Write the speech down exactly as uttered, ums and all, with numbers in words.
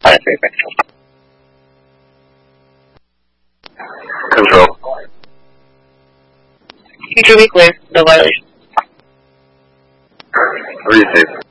pilot three correction. Control. You drew me clear. No violation. Receive.